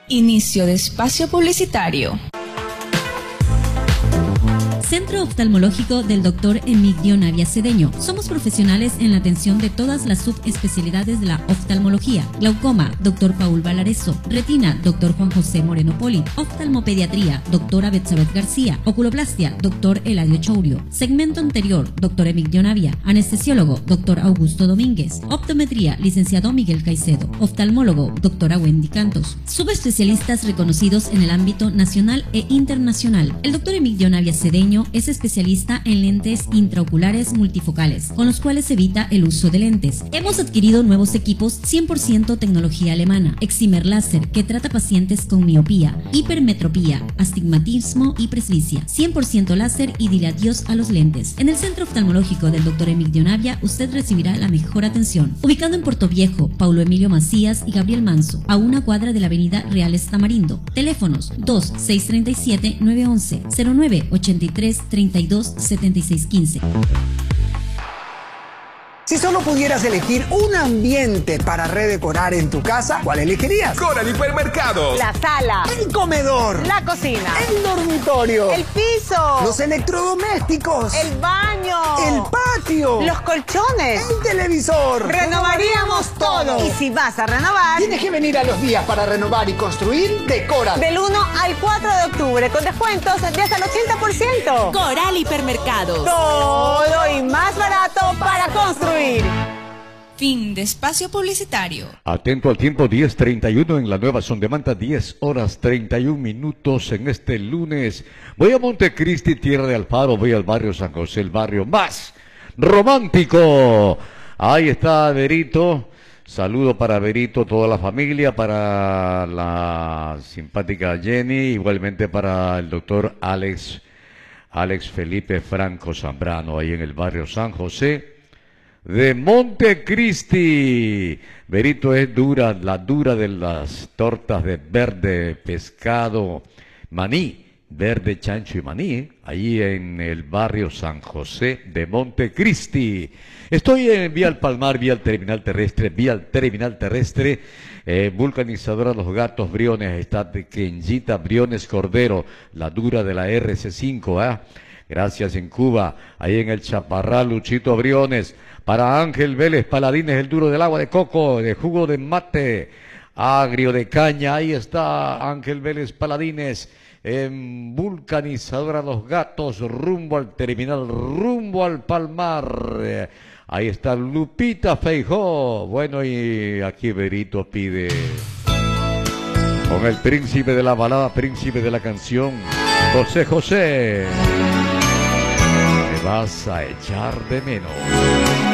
Inicio de espacio publicitario. Centro Oftalmológico del Dr. Emigdio Navia Cedeño. Somos profesionales en la atención de todas las subespecialidades de la oftalmología. Glaucoma, Dr. Paul Valareso. Retina, Dr. Juan José Moreno Poli. Oftalmopediatría, Dra. Betsabeth García. Oculoplastia, Dr. Eladio Chourio. Segmento anterior, Dr. Emigdio Navia. Anestesiólogo, Dr. Augusto Domínguez. Optometría, licenciado Miguel Caicedo. Oftalmólogo, Dra. Wendy Cantos. Subespecialistas reconocidos en el ámbito nacional e internacional. El Dr. Emigdio Navia Cedeño es especialista en lentes intraoculares multifocales, con los cuales evita el uso de lentes. Hemos adquirido nuevos equipos 100% tecnología alemana, Excimer Láser, que trata pacientes con miopía, hipermetropía, astigmatismo y presbicia, 100% láser y dile adiós a los lentes. En el Centro Oftalmológico del Dr. Emigdio Navia, usted recibirá la mejor atención. Ubicado en Puerto Viejo, Paulo Emilio Macías y Gabriel Manso, a una cuadra de la avenida Reales Tamarindo. Teléfonos 2-637-911, 09-83-32-76-15. Si solo pudieras elegir un ambiente para redecorar en tu casa, ¿cuál elegirías? Coral Hipermercados. La sala. El comedor. La cocina. El dormitorio. El piso. Los electrodomésticos. El baño. El patio. Los colchones. El televisor. Renovaríamos todo. Y si vas a renovar, tienes que venir a los días para renovar y construir de Coral. Del 1 al 4 de octubre, con descuentos de hasta el 80%. Coral Hipermercados. Todo y más barato para construir. Fin de espacio publicitario. Atento al tiempo, 10:31 en la nueva Sondemanta, 10:31 en este lunes. Voy a Montecristi, tierra de Alfaro, voy al barrio San José, el barrio más romántico. Ahí está Berito. Saludo para Berito, toda la familia, para la simpática Jenny, igualmente para el doctor Alex Felipe Franco Zambrano, ahí en el barrio San José de Montecristi. Berito es la dura de las tortas de verde, pescado, maní, verde, chancho y maní, ahí en el barrio San José de Montecristi. Estoy en vía al Palmar, vía al terminal terrestre, vulcanizadora Los Gatos Briones, está de Kenjita Briones Cordero, la dura de la RC5, gracias en Cuba, ahí en el Chaparral, Luchito Briones. Para Ángel Vélez Paladines, el duro del agua de coco, de jugo de mate, agrio de caña. Ahí está Ángel Vélez Paladines, en vulcanizadora Los Gatos, rumbo al terminal, rumbo al Palmar. Ahí está Lupita Feijó. Bueno, y aquí Berito pide con el príncipe de la balada, príncipe de la canción, José José. Me vas a echar de menos.